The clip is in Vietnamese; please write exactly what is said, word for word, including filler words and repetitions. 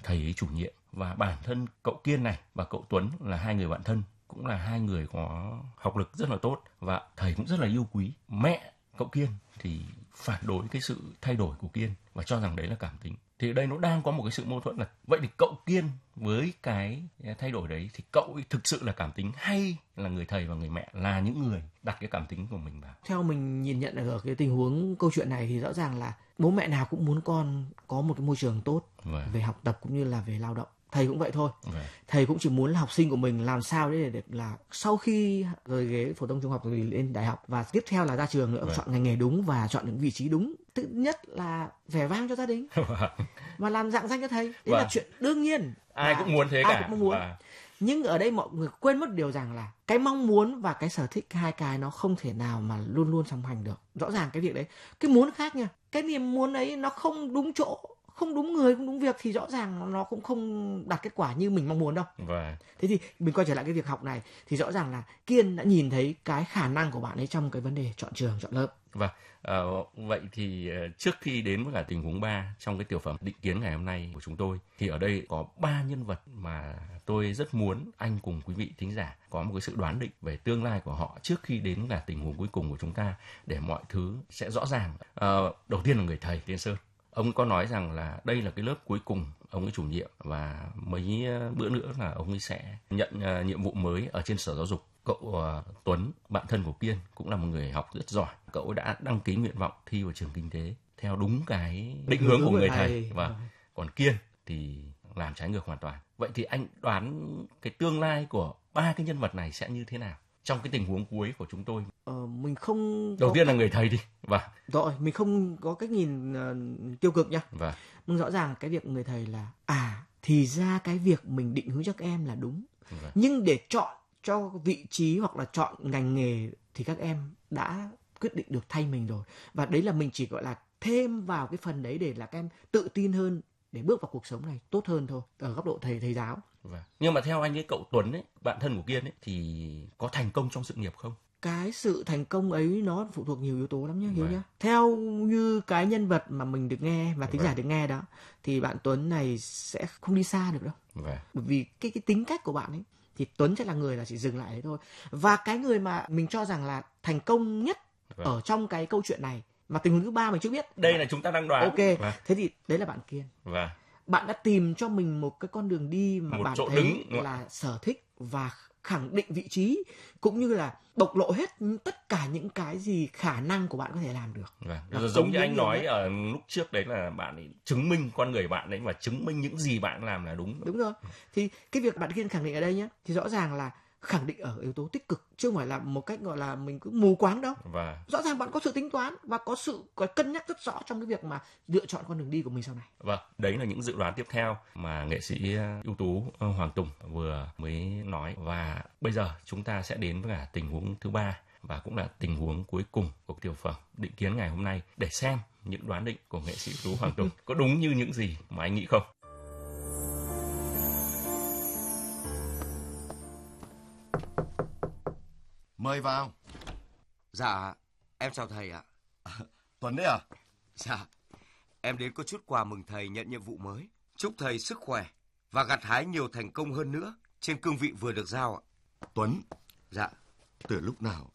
thầy ấy chủ nhiệm, và bản thân cậu Kiên này và cậu Tuấn là hai người bạn thân, cũng là hai người có học lực rất là tốt và thầy cũng rất là yêu quý. Mẹ cậu Kiên thì phản đối cái sự thay đổi của Kiên và cho rằng đấy là cảm tính. Thì ở đây nó đang có một cái sự mâu thuẫn là vậy thì cậu Kiên với cái thay đổi đấy thì cậu ấy thực sự là cảm tính hay là người thầy và người mẹ là những người đặt cái cảm tính của mình vào? Theo mình nhìn nhận ở cái tình huống câu chuyện này thì rõ ràng là bố mẹ nào cũng muốn con có một cái môi trường tốt Vậy. về học tập cũng như là về lao động. Thầy cũng vậy thôi. Vậy. Thầy cũng chỉ muốn là học sinh của mình làm sao để, để là sau khi rời ghế phổ thông trung học rồi lên đại học và tiếp theo là ra trường nữa, Vậy. chọn ngành nghề đúng và chọn những vị trí đúng. Thứ nhất là vẻ vang cho gia đình và làm rạng danh cho thầy. Đấy Vậy. là chuyện đương nhiên. Ai cũng muốn thế ai cả. Cũng mong muốn. Vậy. Nhưng ở đây mọi người quên mất điều rằng là cái mong muốn và cái sở thích, hai cái nó không thể nào mà luôn luôn song hành được. Rõ ràng cái việc đấy, cái muốn khác nha. Cái niềm muốn ấy nó không đúng chỗ, không đúng người, không đúng việc thì rõ ràng nó cũng không đạt kết quả như mình mong muốn đâu. Vâng. Thế thì mình quay trở lại cái việc học này thì rõ ràng là Kiên đã nhìn thấy cái khả năng của bạn ấy trong cái vấn đề chọn trường, chọn lớp. Vâng. À, vậy thì trước khi đến với cả tình huống ba trong cái tiểu phẩm định kiến ngày hôm nay của chúng tôi thì ở đây có ba nhân vật mà tôi rất muốn anh cùng quý vị thính giả có một cái sự đoán định về tương lai của họ trước khi đến là tình huống cuối cùng của chúng ta để mọi thứ sẽ rõ ràng. À, đầu tiên là người thầy Tiên Sơn. Ông có nói rằng là đây là cái lớp cuối cùng ông ấy chủ nhiệm và mấy bữa nữa là ông ấy sẽ nhận uh, nhiệm vụ mới ở trên sở giáo dục. Cậu uh, Tuấn, bạn thân của Kiên, cũng là một người học rất giỏi. Cậu ấy đã đăng ký nguyện vọng thi vào trường kinh tế theo đúng cái định hướng của người thầy. Và còn Kiên thì làm trái ngược hoàn toàn. Vậy thì anh đoán cái tương lai của ba cái nhân vật này sẽ như thế nào trong cái tình huống cuối của chúng tôi? Ờ, mình không đầu tiên cách... là người thầy đi. Và rồi mình không có cách nhìn uh, tiêu cực nha. Và nhưng rõ ràng cái việc người thầy là à thì ra cái việc mình định hướng cho các em là đúng. Và. Nhưng để chọn cho vị trí hoặc là chọn ngành nghề thì các em đã quyết định được thay mình rồi, và đấy là mình chỉ gọi là thêm vào cái phần đấy để là các em tự tin hơn để bước vào cuộc sống này tốt hơn thôi ở góc độ thầy thầy giáo. Vâng. Nhưng mà theo anh ấy, cậu Tuấn ấy, bạn thân của Kiên ấy, thì có thành công trong sự nghiệp không? Cái sự thành công ấy nó phụ thuộc nhiều yếu tố lắm nhá, Hiếu nhá. Theo như cái nhân vật mà mình được nghe và thính giả được nghe đó thì bạn Tuấn này sẽ không đi xa được đâu. Vâng. Bởi vì cái cái tính cách của bạn ấy thì Tuấn sẽ là người là chỉ dừng lại đấy thôi. Và cái người mà mình cho rằng là thành công nhất vâng. ở trong cái câu chuyện này mà tình huống thứ ba mình chưa biết. Đây là chúng ta đang đoán. Ok, vâng. Thế thì đấy là bạn Kiên. Vâng. Bạn đã tìm cho mình một cái con đường đi mà một bạn chỗ thấy đứng, là sở thích và khẳng định vị trí cũng như là bộc lộ hết tất cả những cái gì khả năng của bạn có thể làm được. Vâng. Giống như anh nói ở lúc trước đấy là bạn ấy chứng minh con người bạn đấy và chứng minh những gì bạn làm là đúng. Đúng rồi. Thì cái việc bạn Kiên khẳng định ở đây nhé thì rõ ràng là khẳng định ở yếu tố tích cực chứ không phải là một cách gọi là mình cứ mù quáng đâu. Và rõ ràng bạn có sự tính toán và có sự có cân nhắc rất rõ trong cái việc mà lựa chọn con đường đi của mình sau này. Vâng, đấy là những dự đoán tiếp theo mà nghệ sĩ ưu tú Hoàng Tùng vừa mới nói, và bây giờ chúng ta sẽ đến với cả tình huống thứ ba và cũng là tình huống cuối cùng của tiểu phẩm định kiến ngày hôm nay để xem những đoán định của nghệ sĩ ưu tú Hoàng Tùng có đúng như những gì mà anh nghĩ không. Mời vào. Dạ, em chào thầy ạ. À, Tuấn đấy à? Dạ, em đến có chút quà mừng thầy nhận nhiệm vụ mới. Chúc thầy sức khỏe và gặt hái nhiều thành công hơn nữa trên cương vị vừa được giao ạ. Tuấn. Dạ. Từ lúc nào